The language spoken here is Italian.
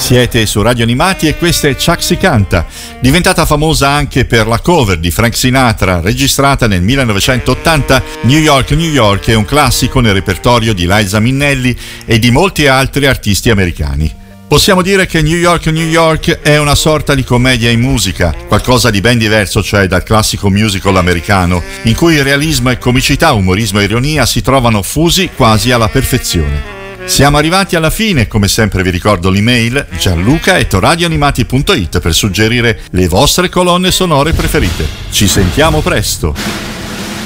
Siete su Radio Animati e questa è Chuck Si Canta, diventata famosa anche per la cover di Frank Sinatra registrata nel 1980. New York, New York è un classico nel repertorio di Liza Minnelli e di molti altri artisti americani. Possiamo dire che New York, New York è una sorta di commedia in musica, qualcosa di ben diverso cioè dal classico musical americano, in cui realismo e comicità, umorismo e ironia si trovano fusi quasi alla perfezione. Siamo arrivati alla fine, come sempre vi ricordo l'email gianluca@radioanimati.it per suggerire le vostre colonne sonore preferite. Ci sentiamo presto!